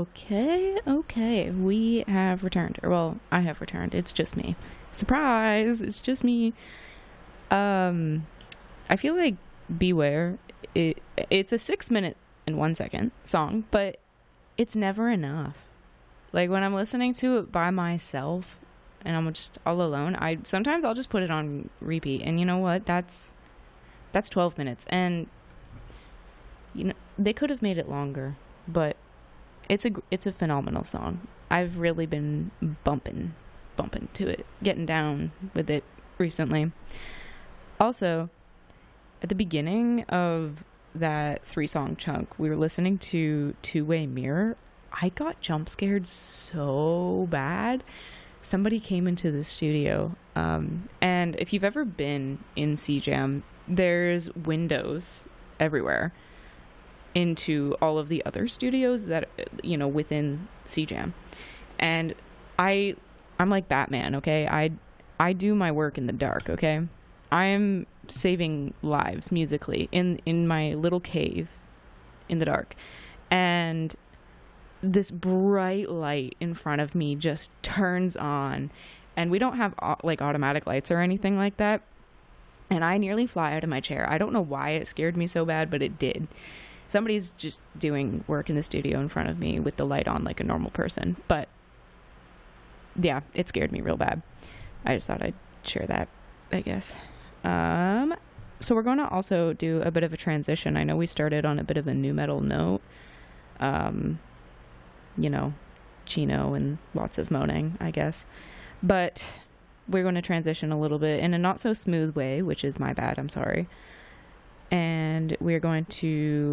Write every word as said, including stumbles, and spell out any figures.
Okay, okay. We have returned. Or, well, I have returned. It's just me. Surprise! It's just me. Um, I feel like Beware, it, it's a six minute and one second song, but it's never enough. Like, when I'm listening to it by myself and I'm just all alone, I sometimes I'll just put it on repeat. And you know what? That's that's twelve minutes. And, you know, they could have made it longer, but it's a it's a phenomenal song. I've really been bumping bumping to it, getting down with it recently. Also, at the beginning of that three song chunk, we were listening to Two Way Mirror. I got jump scared so bad. Somebody came into the studio, um, and if you've ever been in C Jam, there's windows everywhere into all of the other studios that, you know, within C Jam. And I I'm like Batman, okay? I I do my work in the dark, okay? I'm saving lives musically in in my little cave in the dark. And this bright light in front of me just turns on, and we don't have like automatic lights or anything like that. And I nearly fly out of my chair. I don't know why it scared me so bad, but it did. Somebody's just doing work in the studio in front of me with the light on like a normal person. But yeah, it scared me real bad. I just thought I'd share that, I guess. Um, so we're going to also do a bit of a transition. I know we started on a bit of a nu metal note. Um, you know, Chino and lots of moaning, I guess. But we're going to transition a little bit in a not so smooth way, which is my bad. I'm sorry. And we're going to